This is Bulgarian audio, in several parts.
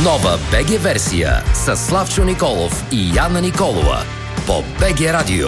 Нова БГ версия с Славчо Николов и Яна Николова по БГ Радио.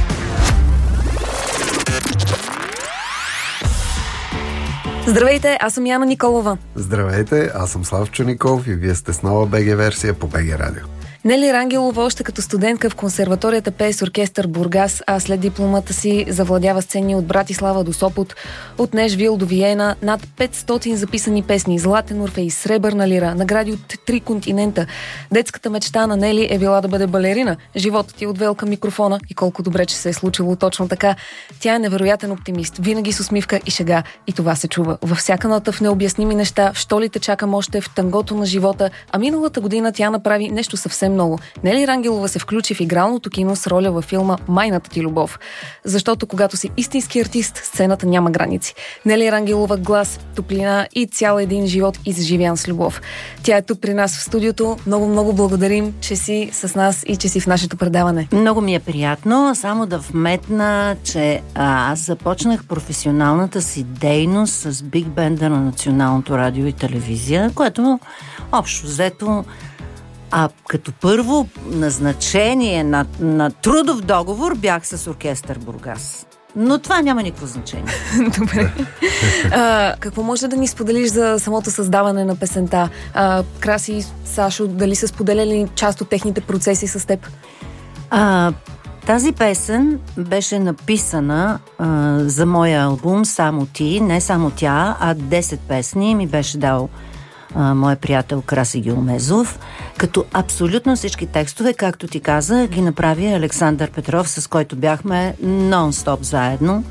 Здравейте, аз съм Яна Николова. Здравейте, аз съм Славчо Николов и вие сте с нова БГ версия по БГ Радио. Нели Рангелова още като студентка в консерваторията пее с оркестър Бургас, а след дипломата си завладява сцени от Братислава до Сопот, от Нешвил до Виена, над 500 записани песни, Златен Орфей, Сребърна лира, награди от 3 континента. Детската мечта на Нели е била да бъде балерина. Животът ти отвел към микрофона и колко добре, че се е случило точно така. Тя е невероятен оптимист, винаги с усмивка и шега. И това се чува във всяка нота, в необясними неща, в щолите чакам още, в тангото на живота. А миналата година тя направи нещо съвсем много. Нели Рангелова се включи в игралното кино с роля във филма "Майната ти любов". Защото когато си истински артист, сцената няма граници. Нели Рангелова глас, топлина и цял един живот изживян с любов. Тя е тук при нас в студиото. Много благодарим, че си с нас и че си в нашето предаване. Много ми е приятно. Само да вметна, че аз започнах професионалната си дейност с биг бенда на Националното радио и телевизия, което общо взето като първо назначение на трудов договор бях с оркестър Бургас. Но това няма никакво значение. Добре. Какво може да ни споделиш за самото създаване на песента? Краси и Сашо, дали са споделяли част от техните процеси с теб? Тази песен беше написана за моя албум "Само ти", не само тя, а 10 песни ми беше дал моя приятел Краси Геомезов, като абсолютно всички текстове, както ти каза, ги направи Александър Петров, с който бяхме нон-стоп заедно.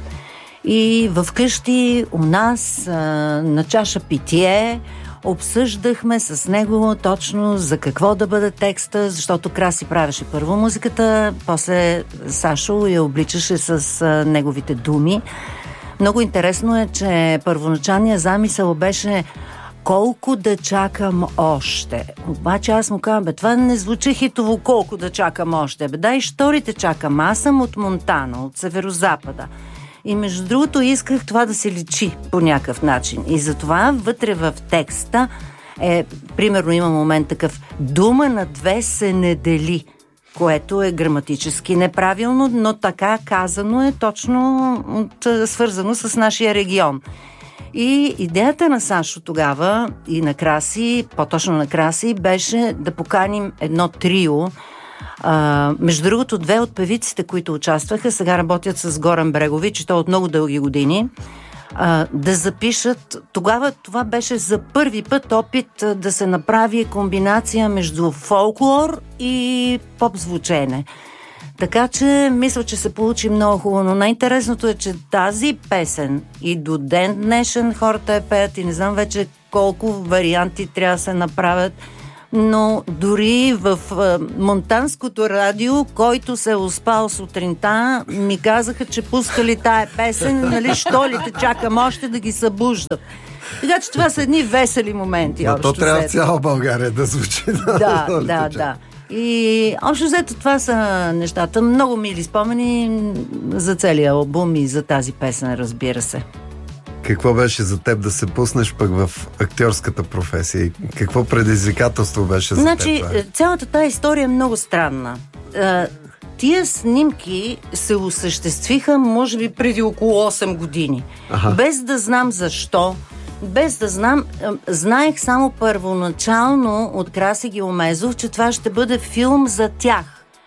И вкъщи у нас на чаша питие обсъждахме с него точно за какво да бъде текста, защото Краси правеше първо музиката, после Сашо я обличаше с неговите думи. Много интересно е, че първоначалният замисъл беше колко да чакам още. Обаче аз му казвам, това не звучи хитово, колко да чакам още. Дай шторите чакам. Аз съм от Монтана, от северозапада. И между другото исках това да се личи по някакъв начин. И затова вътре в текста примерно има момент такъв: дума на две се не дели, което е граматически неправилно, но така казано е точно свързано с нашия регион. И идеята на Сашо тогава и на Краси, по-точно на Краси, беше да поканим едно трио. Между другото, две от певиците, които участваха, сега работят с Горан Брегович, и то от много дълги години, да запишат. Тогава това беше за първи път опит да се направи комбинация между фолклор и поп-звучене. Така че мисля, че се получи много хубаво, но най-интересното е, че тази песен и до ден днешен хората я пеят и не знам вече колко варианти трябва да се направят, но дори в монтанското радио, който се е успал сутринта, ми казаха, че пускали тая песен, нали, що ли те чакам още да ги събуждат. Така че това са едни весели моменти. Но то трябва в цяла България да звучи. Да. И общо взето това са нещата. Много мили спомени за целия албум и за тази песен, разбира се. Какво беше за теб да се пуснеш пък в актьорската професия? И какво предизвикателство беше за теб? Цялата тази история е много странна. Тия снимки се осъществиха, може би, преди около 8 години. Без да знам защо, без да знам, знаех само първоначално от Краси Геомезов, че това ще бъде филм за тях,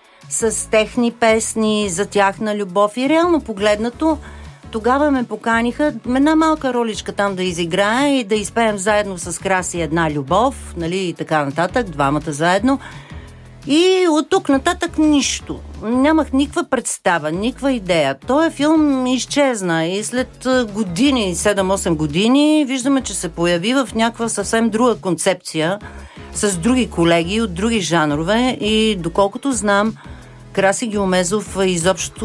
с техни песни, за тяхна любов. И реално погледнато, тогава ме поканиха една малка роличка там да изиграя и да изпеем заедно с Краси "Една любов", нали, и така нататък, двамата заедно. И от тук нататък нищо. Нямах никаква представа, никаква идея. Той филм изчезна и след години, 7-8 години, виждаме, че се появи в някаква съвсем друга концепция, с други колеги от други жанрове, и доколкото знам, Краси Геомезов изобщо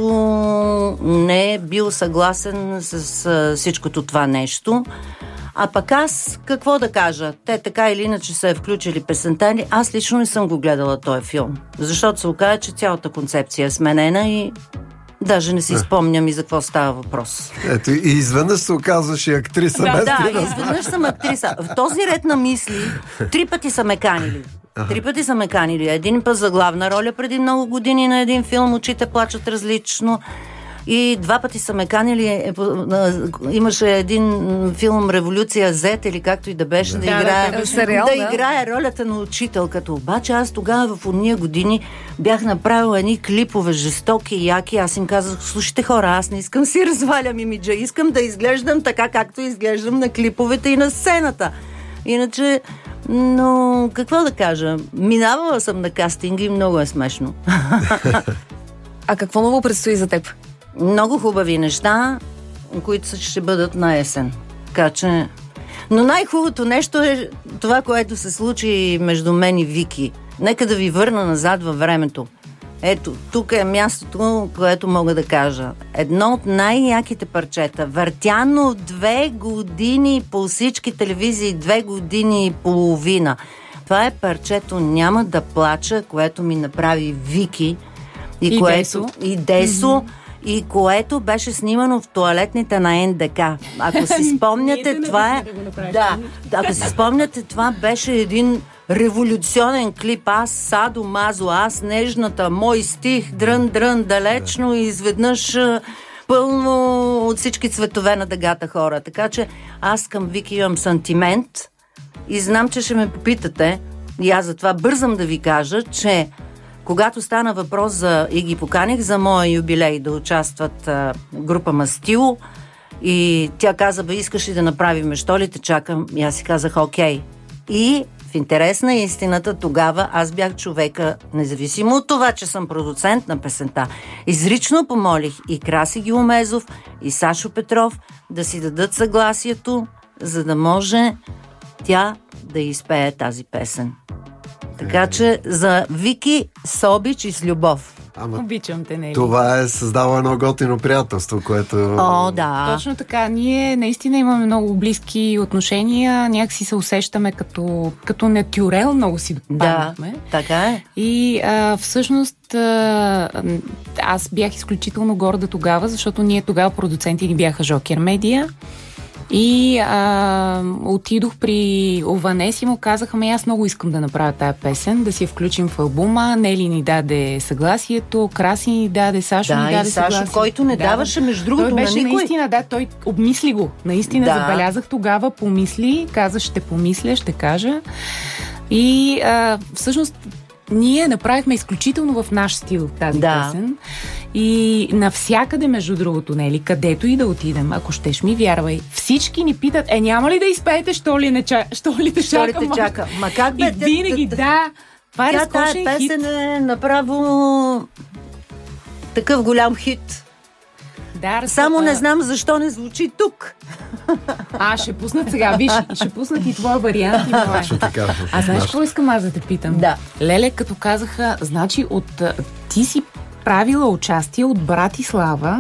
не е бил съгласен с всичкото това нещо. А пък аз, какво да кажа? Те така или иначе са включили песента. Аз лично не съм го гледала този филм, защото се оказа, че цялата концепция е сменена и Даже не си спомням и за какво става въпрос. Ето, и изведнъж се оказваш и актриса. Да, изведнъж съм актриса. В този ред на мисли 3 пъти са ме канили. 3 пъти са ме канили. Един път за главна роля преди много години на един филм "Очите плачат различно". И 2 пъти са ме канили. Имаше един филм "Революция Z" или както и да беше, да играе ролята на учителката. Обаче аз тогава в ония години бях направила едни клипове жестоки и яки. Аз им казах: слушайте хора, аз не искам си развалям имиджа, искам да изглеждам така, както изглеждам на клиповете и на сцената. Иначе, но какво да кажа? Минавала съм на кастинги и много е смешно. А какво ново предстои за теб? Много хубави неща, които ще бъдат на есен. Така че... Но най-хубавото нещо е това, което се случи между мен и Вики. Нека да ви върна назад във времето. Ето, тук е мястото, което мога да кажа. Едно от най-яките парчета, въртяно 2 години по всички телевизии, 2 години и половина. Това е парчето "Няма да плача", което ми направи Вики и Десо. И което беше снимано в тоалетните на НДК. Ако си спомняте, ако си спомняте, това беше един революционен клип. Аз Садо Мазо, аз нежната, мой стих, дрън, далечно и изведнъж пълно от всички цветове на дъгата хора. Така че аз към Вики имам сантимент и знам, че ще ме попитате. И аз затова бързам да ви кажа, че когато стана въпрос и ги поканих за моя юбилей да участват група Мастило, и тя каза: искаш ли да направим, що ли те чакам? И аз си казах: окей. И в интерес на истината, тогава аз бях човека, независимо от това, че съм продуцент на песента, изрично помолих и Краси Геомезов, и Сашо Петров да си дадат съгласието, за да може тя да изпее тази песен. Така че за Вики с обич и с любов. Обичам те, Нели. Това е създало едно готино приятелство, което... Да. Точно така. Ние наистина имаме много близки отношения. Някакси се усещаме като натюрел. Много си допаднахме. Да, така е. И всъщност аз бях изключително горда тогава, защото ние тогава продуценти ни бяха Жокер Медия. И отидох при Ованес и му казаха: аз много искам да направя тая песен, да си я включим в албума. Нели ни даде съгласието, Краси ни даде, Сашо ни даде съгласието. Сашо, който не даваше между другото той беше на никой. Наистина, той обмисли го. Наистина забелязах тогава, помисли, каза: ще помисля, ще кажа. И всъщност ние направихме изключително в наш стил тази песен. И навсякъде, между другото, Нели, където и да отидем, ако щеш ми вярвай, всички ни питат: няма ли да изпеете, що ли те чака? Ма как бе? И винаги, това е разкошен хит. Тази песен е направо такъв голям хит. Само не знам защо не звучи тук. Ще пуснат сега, виж, ще пуснат и твоя вариант и моя. Знаеш какво искам аз да те питам? Да. Леле, като казаха, значи ти си правила участие от Братислава,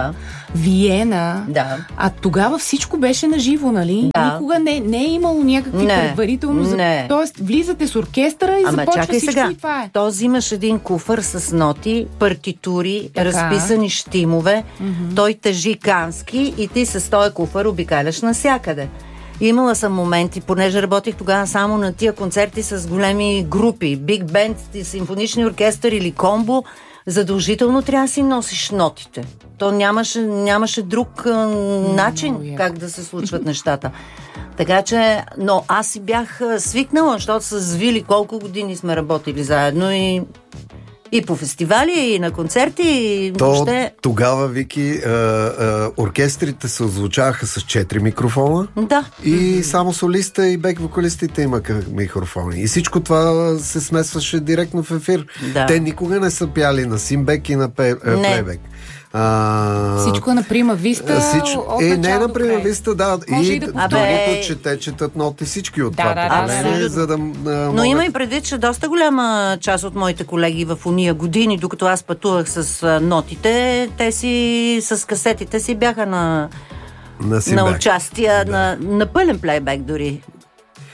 Виена, а тогава всичко беше на живо, нали? Никога не е имало някакви предварително... Тоест, влизате с оркестъра и започва всичко сега. И това е. То взимаш един куфър с ноти, партитури, разписани щимове, той тежи кански и ти с този куфър обикаляш навсякъде. Имала съм моменти, понеже работих тогава само на тия концерти с големи групи, биг бенд, симфонични оркестър или комбо, задължително трябва да си носиш нотите. То нямаше друг начин как да се случват нещата. Така че, но аз си бях свикнала, защото с Вили колко години сме работили заедно и по фестивали, и на концерти, и въобще... Тогава, Вики, оркестрите се озвучаваха с 4 микрофона. Да. И само солиста и бек-вокалистите имаха микрофони. И всичко това се смесваше директно в ефир. Да. Те никога не са пяли на симбек и на плейбек. Всичко е на прима виста. Не на прима виста, да. И другото, четат ноти всички от това. Но има и предвид, че доста голяма част от моите колеги в уния години, докато аз пътувах с нотите, те си с касетите си бяха на участия, на пълен плейбек дори.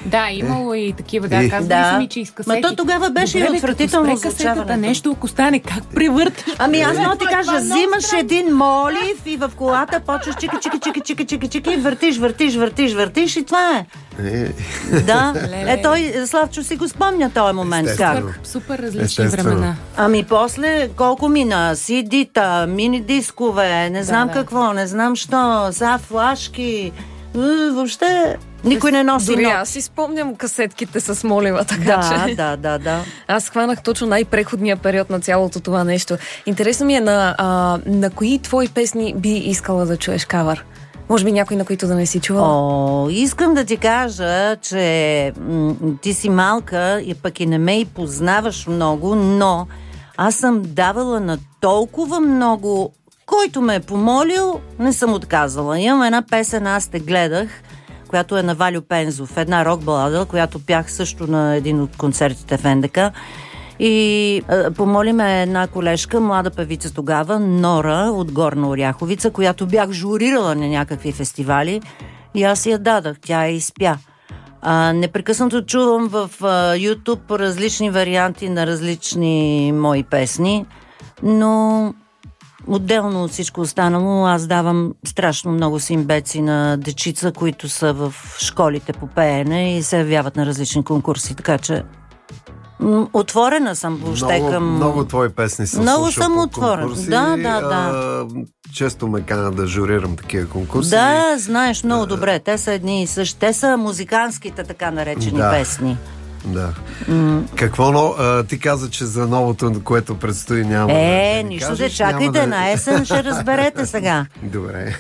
Да, имало и такива, казвали ми, че из касети. Ма то тогава беше и отвратително звучаването. Нещо, ако стане, как превърташ? Ами аз мога ти кажа, взимаш един молив и в колата почваш чики, въртиш и това е. Да, той, Славчо, си го спомня този момент. Супер различни времена. Ами после колко мина? CD-та, мини-дискове, не знам какво, не знам що, флашки, въобще... Никой не носи. Дори аз си спомням касетките с молива, така че... Да. Аз хванах точно най-преходния период на цялото това нещо. Интересно ми е на кои твои песни би искала да чуеш кавър? Може би някой, на които да не си чувала? Искам да ти кажа, че ти си малка и пък и не ме и познаваш много, но аз съм давала на толкова много, който ме е помолил, не съм отказала. Имам една песен, аз те гледах, която е на Валю Пензов, една рок балада, която пях също на един от концертите в НДК. И помоли ме една колежка, млада певица тогава, Нора от Горна Оряховица, която бях журирала на някакви фестивали и аз я дадах, тя я изпя. Непрекъснато чувам в YouTube различни варианти на различни мои песни, но отделно от всичко останало, аз давам страшно много симбеци на дечица, които са в школите по пеене и се явяват на различни конкурси, така че отворена съм въобще към... Много твои песни съм много слушал съм по отворена. конкурси. Да. Често ме кана да журирам такива конкурси. Да, знаеш много добре. Те са едни и същи. Те са музиканските така наречени песни. Да. Какво ти каза, че за новото, което предстои, няма нищо да чакайте, на есен ще разберете сега. Добре.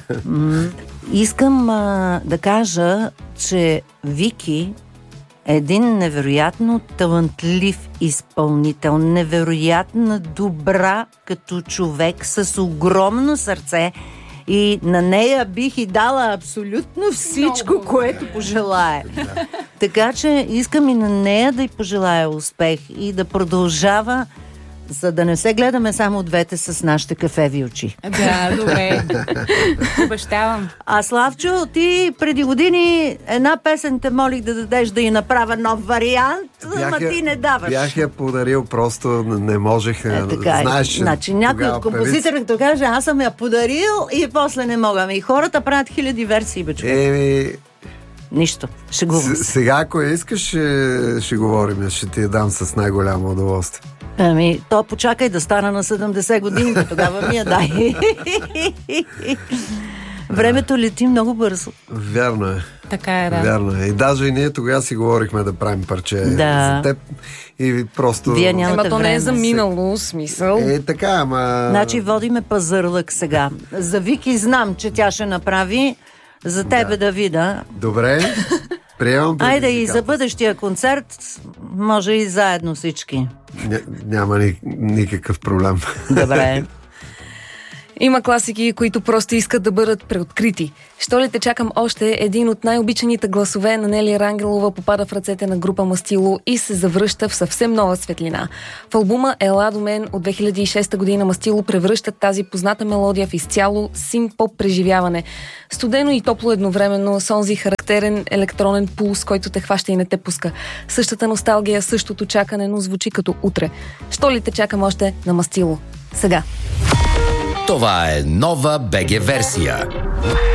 Искам да кажа, че Вики е един невероятно талантлив изпълнител, невероятно добра като човек, с огромно сърце и на нея бих и дала абсолютно всичко, което пожелае. Така че искам и на нея да й пожелая успех и да продължава, за да не се гледаме само двете с нашите кафеви очи. Да, добре. Обещавам. А Славчо, ти преди години една песен те молих да дадеш да й направя нов вариант, ама ти не даваш. Бях я подарил, просто не можех. Знаеш, значи някой от композиторите каже, аз съм я подарил и после не мога. И хората правят хиляди версии, бе човек. Нищо, шегувам се. Сега, ако искаш, ще говорим, ще ти я дам с най-голямо удоволствие. То почакай да стана на 70 години, тогава ми я дай. Времето лети много бързо. Вярно е. Така е, да. Вярно е. И даже и ние тогава си говорихме да правим парче за теб. И просто... Вие нямате време. То не е за минало смисъл. Така, ама... Значи водиме пазарлък сега. За Вики знам, че тя ще направи. За тебе да видя. Добре. Приемам. Айде и за бъдещия концерт може и заедно всички. Няма никакъв проблем. Добре. Има класики, които просто искат да бъдат преоткрити. Що ли те чакам още, един от най-обичаните гласове на Нели Рангелова попада в ръцете на група Мастило и се завръща в съвсем нова светлина. В албума Ела до мен от 2006 година Мастило превръщат тази позната мелодия в изцяло син-поп преживяване. Студено и топло едновременно, с онзи характерен електронен пулс, който те хваща и не те пуска. Същата носталгия, същото чакане, но звучи като утре. Що ли те чакам още на Мастило? Сега. Това е нова БГ версия.